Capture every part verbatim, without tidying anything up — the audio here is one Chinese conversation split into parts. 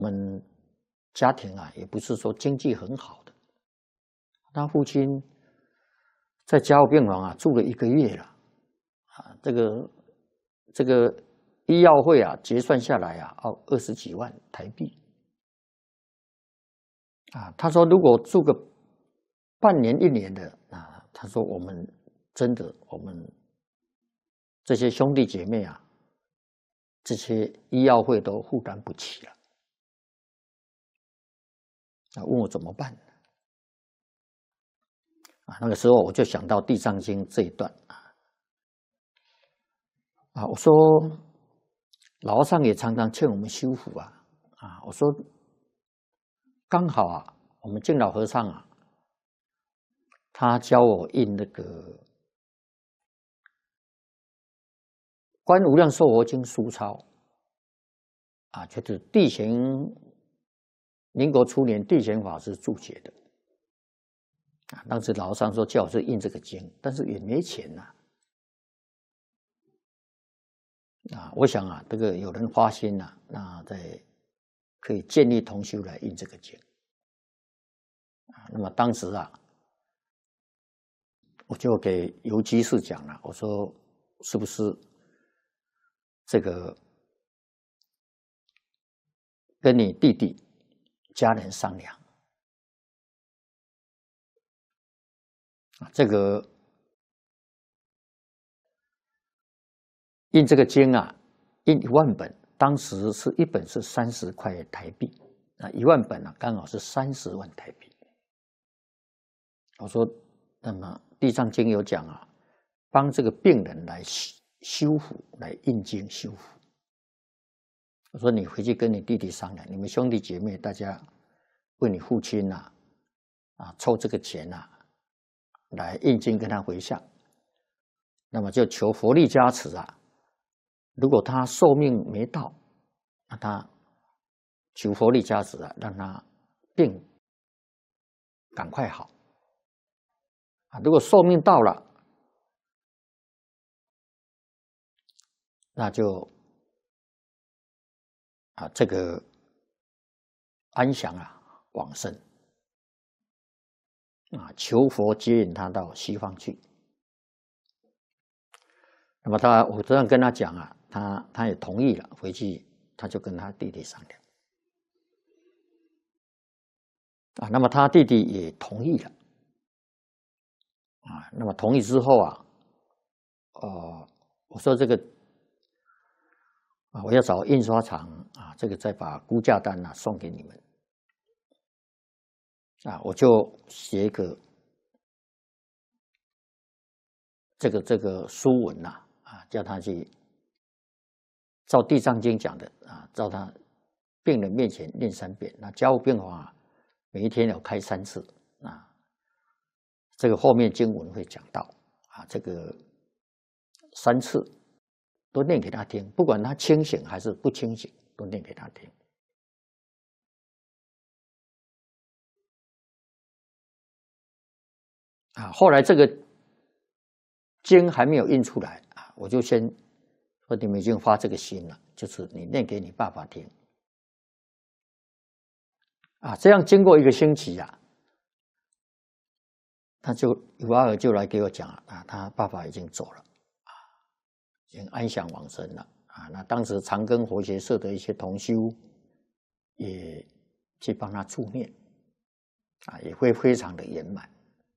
们家庭啊，也不是说经济很好的。他父亲在加护病房啊住了一个月了，啊，这个这个医药费啊结算下来啊，要二十几万台币。啊，他说如果住个半年一年的啊，他说我们真的我们这些兄弟姐妹啊，这些医药费都负担不起了。啊，问我怎么办？啊，那个时候我就想到《地藏经》这一段啊，啊，我说老和尚也常常劝我们修福啊，啊，我说刚好啊，我们净老和尚啊，他教我印那个《观无量寿佛经》书钞，啊，就是地贤民国初年地贤法师注解的。啊，当时老和尚说叫我去印这个经，但是也没钱呐。啊，我想啊，这个有人发心呐、啊，那在可以建立同修来印这个经。啊，那么当时啊，我就给游居士讲了，我说是不是这个跟你弟弟家人商量啊，这个印这个经啊，印一万本，当时是一本是三十块台币，那一万本啊，刚好是三十万台币。我说，那么《地藏经》有讲啊，帮这个病人来修福，来印经修福。我说你回去跟你弟弟商量，你们兄弟姐妹大家为你父亲呐、啊，啊凑这个钱呐、啊，来印经跟他回向。那么就求佛力加持啊。如果他寿命没到，那他求佛力加持啊，让他病赶快好啊。如果寿命到了，那就啊这个安详啊往生啊，求佛接引他到西方去。那么他我这样跟他讲啊，他他也同意了，回去他就跟他弟弟商量啊，那么他弟弟也同意了啊。那么同意之后啊，呃，我说这个啊，我要找印刷厂啊，这个再把估价单啊送给你们啊，我就写一个这个这个书文呐啊，叫他去照《地藏经》讲的啊，照他病人面前念三遍。那加护病房啊，每一天要开三次啊。这个后面经文会讲到啊，这个三次都念给他听，不管他清醒还是不清醒，都念给他听。啊，后来这个经还没有印出来啊，我就先说你们已经发这个心了，就是你念给你爸爸听。啊，这样经过一个星期啊，他就尤阿尔就来给我讲啊，他爸爸已经走了，啊，已经安详往生了啊。那当时长庚佛学社的一些同修也去帮他助念，啊，也会非常的圆满。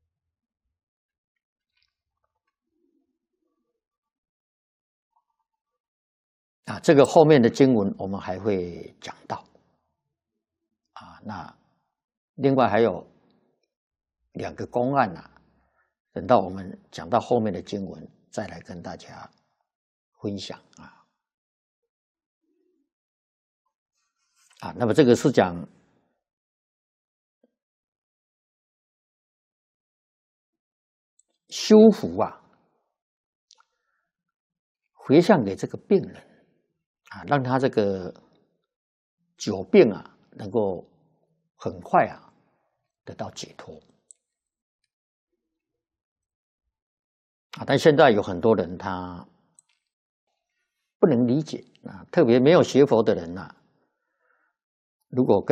啊，这个后面的经文我们还会讲到，啊，那另外还有两个公案啊，等到我们讲到后面的经文，再来跟大家分享啊。啊，那么这个是讲修福啊，回向给这个病人啊，让他这个久病啊能够很快啊得到解脱啊。但现在有很多人他不能理解啊，特别没有学佛的人呐、啊， 如果跟